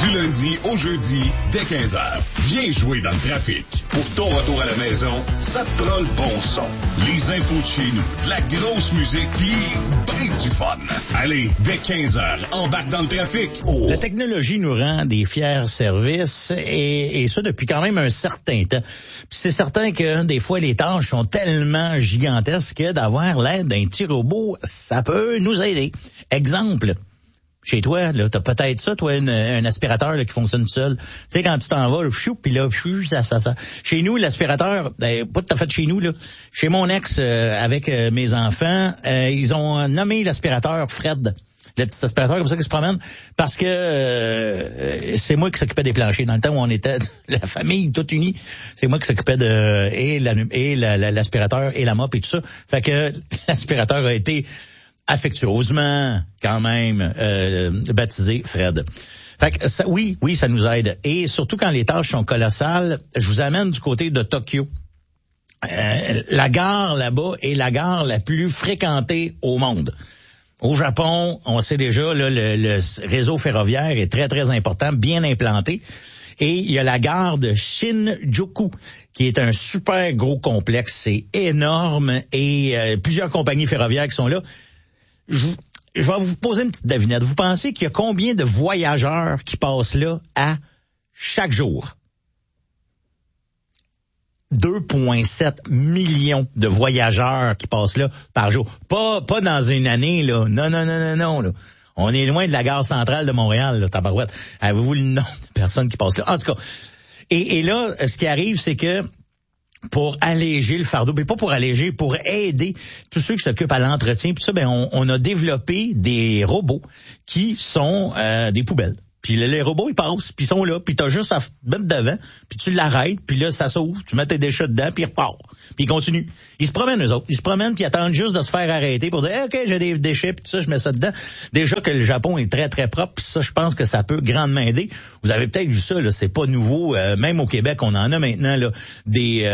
Du lundi au jeudi, dès 15h. Viens jouer dans le trafic. Pour ton retour à la maison, ça te prend le bon son. Les infos de chez nous, de la grosse musique, pis ben du fun. Allez, dès 15h, embarque dans le trafic. Oh. La technologie nous rend des fiers services et ça depuis quand même un certain temps. Puis c'est certain que des fois les tâches sont tellement gigantesques que d'avoir l'aide d'un petit robot, ça peut nous aider. Exemple. Chez toi, là, t'as peut-être ça, toi, un aspirateur là, qui fonctionne seul. Tu sais, quand tu t'en vas, puis là, ça. Chez nous, l'aspirateur, pas tout à fait chez nous, là. Chez mon ex, avec mes enfants, ils ont nommé l'aspirateur Fred. Le petit aspirateur comme ça qui se promène, parce que c'est moi qui s'occupais des planchers. Dans le temps où on était la famille toute unie, c'est moi qui s'occupais de l'aspirateur et la mop et tout ça. Fait que l'aspirateur a été affectueusement, quand même, baptisé Fred. Fait que ça, oui, ça nous aide. Et surtout quand les tâches sont colossales, je vous amène du côté de Tokyo. La gare là-bas est la gare la plus fréquentée au monde. Au Japon, on sait déjà, là, le réseau ferroviaire est très, très important, bien implanté. Et il y a la gare de Shinjuku, qui est un super gros complexe. C'est énorme et plusieurs compagnies ferroviaires qui sont là. Je vais vous poser une petite devinette. Vous pensez qu'il y a combien de voyageurs qui passent là à chaque jour? 2,7 millions de voyageurs qui passent là par jour. Pas dans une année, là. Non, là. On est loin de la gare centrale de Montréal, là, tabarouette. Avez-vous le nom de personnes qui passent là? En tout cas. Et là, ce qui arrive, c'est que pour alléger le fardeau, mais pas pour alléger, pour aider tous ceux qui s'occupent à l'entretien, puis ça, ben on a développé des robots qui sont des poubelles. Puis les robots, ils passent, puis ils sont là, puis t'as juste à mettre devant, puis tu l'arrêtes, puis là, ça s'ouvre, tu mets tes déchets dedans, puis il repart. Puis ils continuent. Ils se promènent, eux autres. Ils se promènent, puis ils attendent juste de se faire arrêter pour dire hey, « OK, j'ai des déchets, puis tout ça, je mets ça dedans. » Déjà que le Japon est très, très propre, puis ça, je pense que ça peut grandement aider. Vous avez peut-être vu ça, là, c'est pas nouveau. Même au Québec, on en a maintenant là des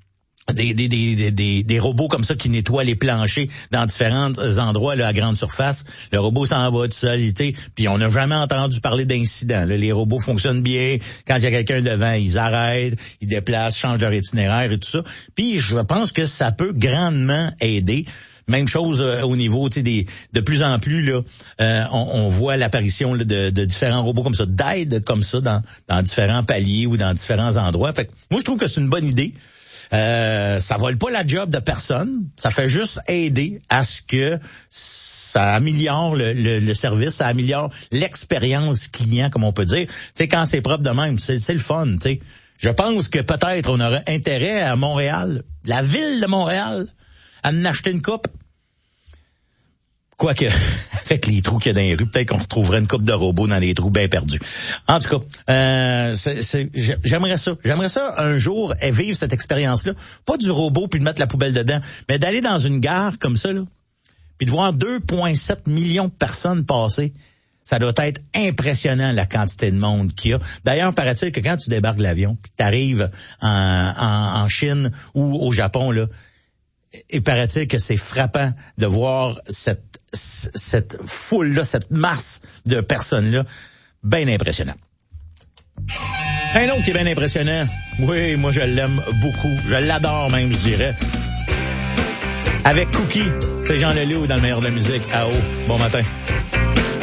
robots comme ça qui nettoient les planchers dans différents endroits là, à grande surface. Le robot s'en va tout seul, puis on n'a jamais entendu parler d'incident. Là, les robots fonctionnent bien. Quand il y a quelqu'un devant, ils arrêtent, ils déplacent, changent leur itinéraire et tout ça. Puis je pense que ça peut grandement aider. Même chose au niveau, tu sais, de plus en plus là, on voit l'apparition là, de différents robots comme ça, d'aide comme ça dans différents paliers ou dans différents endroits. Fait que, moi, je trouve que c'est une bonne idée. Ça vole pas la job de personne, ça fait juste aider à ce que ça améliore le service, ça améliore l'expérience client, comme on peut dire. Tu sais, quand c'est propre de même, c'est le fun, tu sais. Je pense que peut-être on aurait intérêt à Montréal, la ville de Montréal, à en acheter une coupe. Quoique, avec les trous qu'il y a dans les rues, peut-être qu'on retrouverait une coupe de robots dans les trous bien perdus. En tout cas, j'aimerais ça. J'aimerais ça un jour vivre cette expérience-là. Pas du robot puis de mettre la poubelle dedans, mais d'aller dans une gare comme ça, là, puis de voir 2,7 millions de personnes passer. Ça doit être impressionnant, la quantité de monde qu'il y a. D'ailleurs, paraît-il que quand tu débarques de l'avion, puis que tu arrives en Chine ou au Japon, là, il paraît-il que c'est frappant de voir cette foule-là, cette masse de personnes-là, bien impressionnant. Un autre qui est bien impressionnant, oui, moi je l'aime beaucoup, je l'adore même, je dirais. Avec Cookie, c'est Jean Leloup dans le meilleur de la musique. Ah oh, bon matin.